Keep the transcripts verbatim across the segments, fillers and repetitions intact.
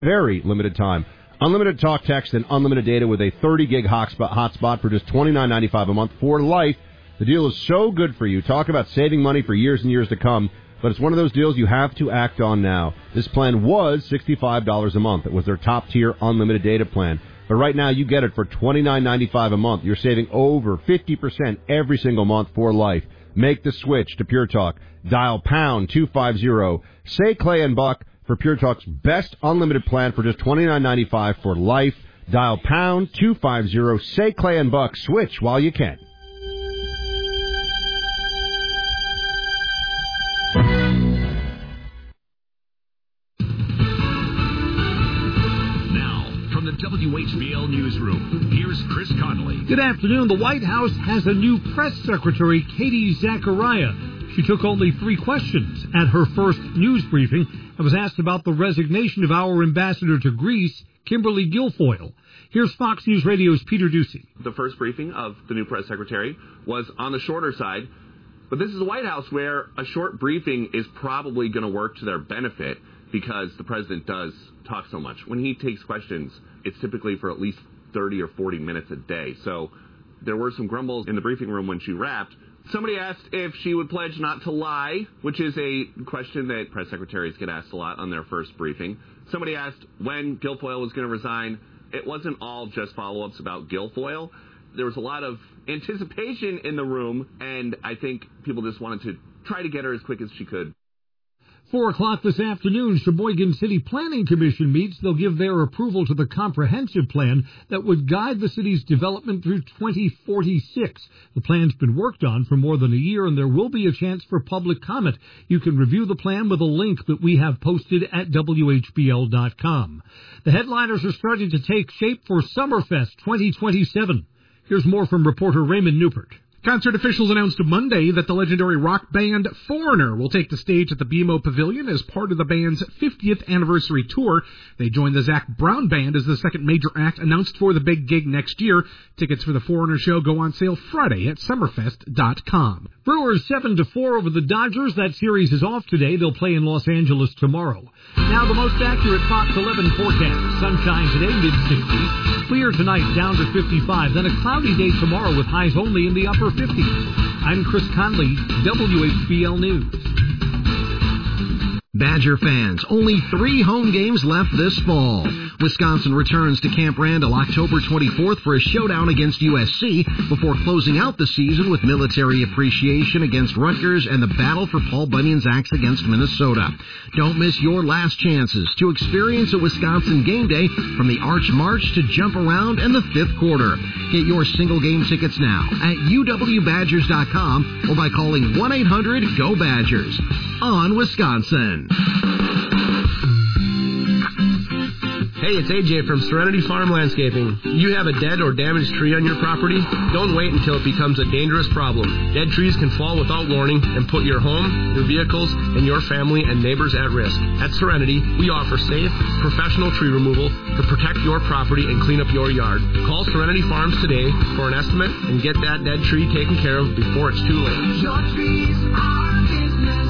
very limited time. Unlimited talk, text, and unlimited data with a thirty gig hotspot, hotspot for just twenty-nine ninety-five a month for life. The deal is so good for you. Talk about saving money for years and years to come. But it's one of those deals you have to act on now. This plan was sixty-five dollars a month. It was their top-tier unlimited data plan. But right now, you get it for twenty-nine ninety-five a month. You're saving over fifty percent every single month for life. Make the switch to Pure Talk. Dial pound two fifty. Say Clay and Buck for Pure Talk's best unlimited plan for just twenty-nine ninety-five for life. Dial pound two fifty. Say Clay and Buck. Switch while you can. W H B L Newsroom. Here's Chris Connolly. Good afternoon. The White House has a new press secretary, Katie Zachariah. She took only three questions at her first news briefing and was asked about the resignation of our ambassador to Greece, Kimberly Guilfoyle. Here's Fox News Radio's Peter Ducey. The first briefing of the new press secretary was on the shorter side, but this is the White House where a short briefing is probably going to work to their benefit because the president does talk so much. When he takes questions, it's typically for at least thirty or forty minutes a day. So there were some grumbles in the briefing room when she wrapped. Somebody asked if she would pledge not to lie, which is a question that press secretaries get asked a lot on their first briefing. Somebody asked when Guilfoyle was going to resign. It wasn't all just follow-ups about Guilfoyle. There was a lot of anticipation in the room, and I think people just wanted to try to get her as quick as she could. Four o'clock this afternoon, Sheboygan City Planning Commission meets. They'll give their approval to the comprehensive plan that would guide the city's development through twenty forty-six. The plan's been worked on for more than a year, and there will be a chance for public comment. You can review the plan with a link that we have posted at W H B L dot com. The headliners are starting to take shape for Summerfest twenty twenty-seven. Here's more from reporter Raymond Newport. Concert officials announced Monday that the legendary rock band Foreigner will take the stage at the B M O Pavilion as part of the band's fiftieth anniversary tour. They join the Zac Brown Band as the second major act announced for the big gig next year. Tickets for the Foreigner show go on sale Friday at summerfest dot com. Brewers seven to four over the Dodgers. That series is off today. They'll play in Los Angeles tomorrow. Now the most accurate Fox eleven forecast. Sunshine today, mid sixties. Clear tonight, down to fifty-five. Then a cloudy day tomorrow with highs only in the upper fifties. I'm Chris Conley, W H B L News. Badger fans, only three home games left this fall. Wisconsin returns to Camp Randall October twenty-fourth for a showdown against U S C before closing out the season with military appreciation against Rutgers and the battle for Paul Bunyan's Axe against Minnesota. Don't miss your last chances to experience a Wisconsin game day from the Arch March to Jump Around and the fifth quarter. Get your single game tickets now at U W Badgers dot com or by calling one eight hundred G O Badgers. On Wisconsin. Hey, it's A J from Serenity Farm Landscaping. You have a dead or damaged tree on your property? Don't wait until it becomes a dangerous problem. Dead trees can fall without warning and put your home, your vehicles, and your family and neighbors at risk. At Serenity, we offer safe, professional tree removal to protect your property and clean up your yard. Call Serenity Farms today for an estimate and get that dead tree taken care of before it's too late. Your trees are business.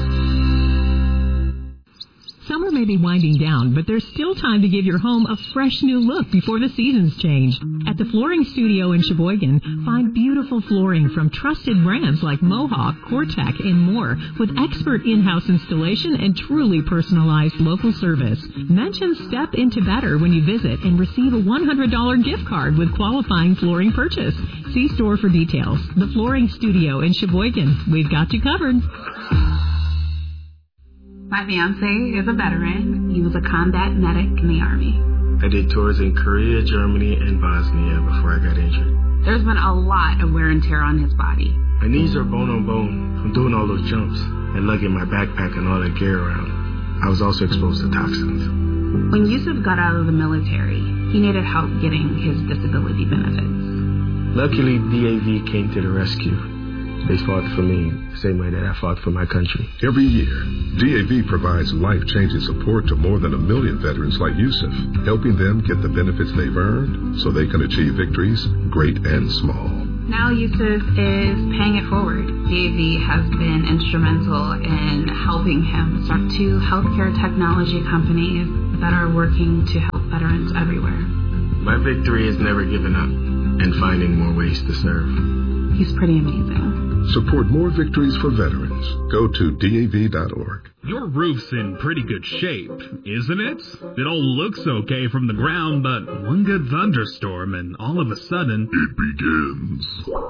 Summer may be winding down, but there's still time to give your home a fresh new look before the seasons change. At the Flooring Studio in Sheboygan, find beautiful flooring from trusted brands like Mohawk, Cortec, and more, with expert in-house installation and truly personalized local service. Mention Step Into Better when you visit and receive a one hundred dollars gift card with qualifying flooring purchase. See store for details. The Flooring Studio in Sheboygan. We've got you covered. My fiancé is a veteran. He was a combat medic in the Army. I did tours in Korea, Germany, and Bosnia before I got injured. There's been a lot of wear and tear on his body. My knees are bone on bone from doing all those jumps and lugging my backpack and all that gear around. I was also exposed to toxins. When Yusuf got out of the military, he needed help getting his disability benefits. Luckily, D A V came to the rescue. They fought for me the same way that I fought for my country. Every year, D A V provides life-changing support to more than a million veterans like Yusuf, helping them get the benefits they've earned so they can achieve victories, great and small. Now Yusuf is paying it forward. D A V has been instrumental in helping him start two healthcare technology companies that are working to help veterans everywhere. My victory is never giving up and finding more ways to serve. He's pretty amazing. Support more victories for veterans. Go to D A V dot org. Your roof's in pretty good shape, isn't it? It all looks okay from the ground, but one good thunderstorm and all of a sudden, it begins.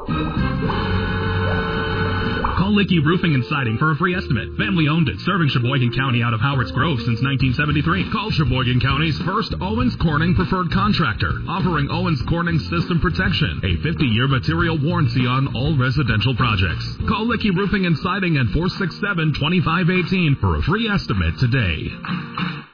Call Licky Roofing and Siding for a free estimate. Family owned it, serving Sheboygan County out of Howards Grove since nineteen seventy-three. Call Sheboygan County's first Owens Corning preferred contractor, offering Owens Corning system protection, a fifty-year material warranty on all residential projects. Call Licky Roofing and Siding at four six seven, two five one eight for a free estimate today.